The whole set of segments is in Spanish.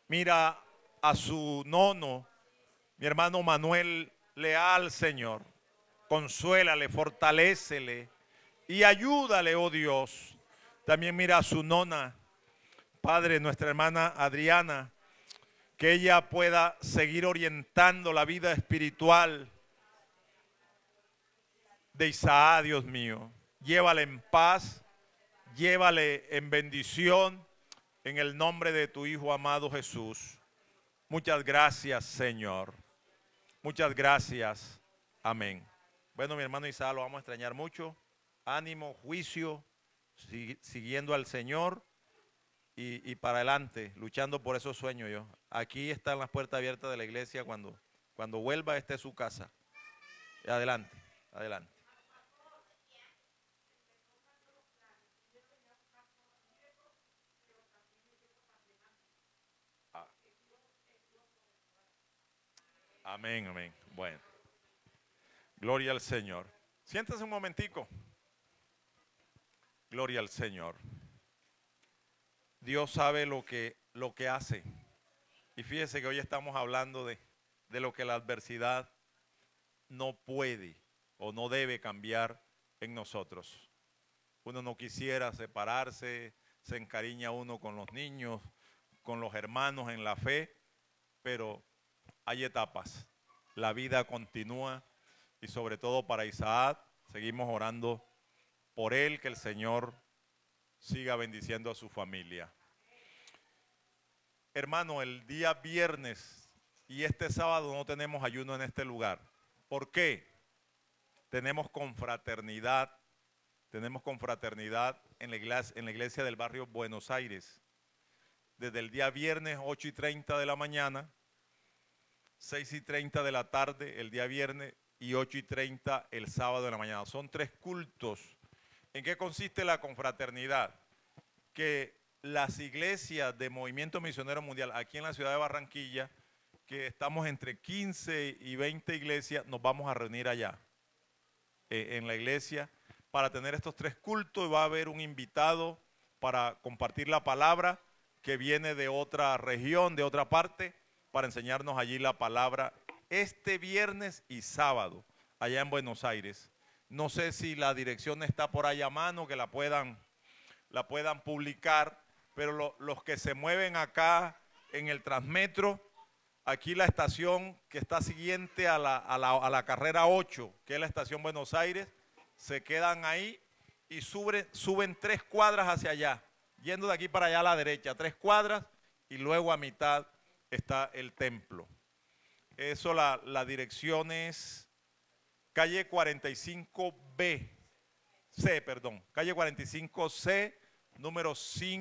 Mira a su nono, mi hermano Manuel Leal, Señor. Consuélale, fortalécele y ayúdale, oh Dios. También mira a su nona, Padre, nuestra hermana Adriana, que ella pueda seguir orientando la vida espiritual de Isaac, Dios mío. Llévale en paz, llévale en bendición, en el nombre de tu Hijo amado Jesús. Muchas gracias, Señor. Muchas gracias. Amén. Bueno, mi hermano Isaac, lo vamos a extrañar mucho. Ánimo, juicio, siguiendo al Señor y para adelante, luchando por esos sueños yo. Aquí están las puertas abiertas de la iglesia cuando vuelva, esta es su casa. Adelante, adelante. Amén, amén. Bueno, gloria al Señor. Siéntese un momentico. Gloria al Señor. Dios sabe lo que hace. Y fíjese que hoy estamos hablando de lo que la adversidad no puede o no debe cambiar en nosotros. Uno no quisiera separarse, se encariña uno con los niños, con los hermanos en la fe, pero hay etapas. La vida continúa y sobre todo para Isaac seguimos orando por él, que el Señor siga bendiciendo a su familia. Hermano, el día viernes y este sábado no tenemos ayuno en este lugar. ¿Por qué? Tenemos confraternidad en la iglesia del barrio Buenos Aires. Desde el día viernes 8:30 de la mañana, 6:30 de la tarde el día viernes y 8:30 el sábado de la mañana. Son 3 cultos. ¿En qué consiste la confraternidad? Que las iglesias de Movimiento Misionero Mundial aquí en la ciudad de Barranquilla, que estamos entre 15 y 20 iglesias, nos vamos a reunir allá en la iglesia para tener estos 3 cultos. Y va a haber un invitado para compartir la palabra que viene de otra región, de otra parte, para enseñarnos allí la palabra este viernes y sábado allá en Buenos Aires. No sé si la dirección está por ahí a mano, que la puedan publicar, pero los que se mueven acá en el Transmetro, aquí la estación que está siguiente a la carrera 8, que es la estación Buenos Aires, se quedan ahí y suben 3 cuadras hacia allá, yendo de aquí para allá a la derecha, 3 cuadras y luego a mitad está el templo. Eso, la dirección es calle 45B, calle 45C, número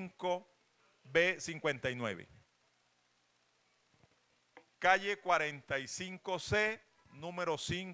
5B59. Calle 45C, número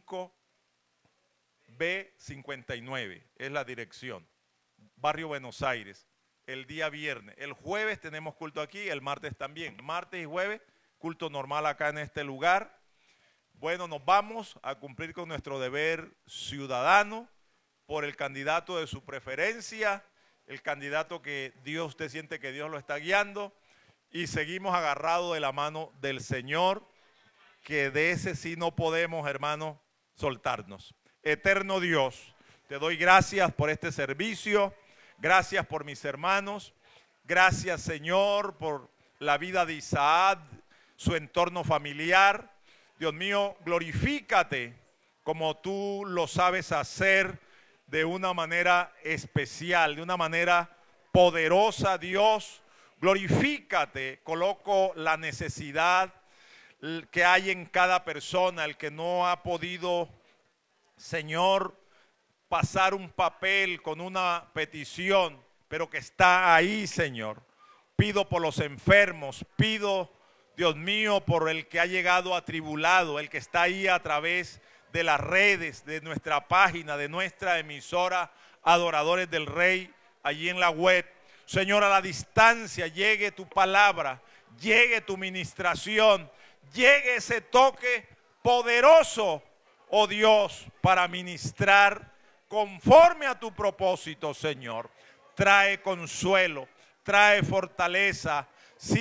5B59, es la dirección. Barrio Buenos Aires, el día viernes. El jueves tenemos culto aquí, el martes también. Martes y jueves, culto normal acá en este lugar. Bueno, nos vamos a cumplir con nuestro deber ciudadano por el candidato de su preferencia, el candidato que usted siente que Dios lo está guiando, y seguimos agarrados de la mano del Señor, que de ese sí no podemos, hermano, soltarnos. Eterno Dios, te doy gracias por este servicio, gracias por mis hermanos, gracias, Señor, por la vida de Isaac, su entorno familiar. Dios mío, glorifícate como tú lo sabes hacer de una manera especial, de una manera poderosa, Dios. Glorifícate, coloco la necesidad que hay en cada persona, el que no ha podido, Señor, pasar un papel con una petición, pero que está ahí, Señor. Pido por los enfermos, pido, Dios mío, por el que ha llegado atribulado, el que está ahí a través de las redes, de nuestra página, de nuestra emisora Adoradores del Rey, allí en la web. Señor, a la distancia llegue tu palabra, llegue tu ministración, llegue ese toque poderoso, oh Dios, para ministrar conforme a tu propósito, Señor. Trae consuelo, trae fortaleza,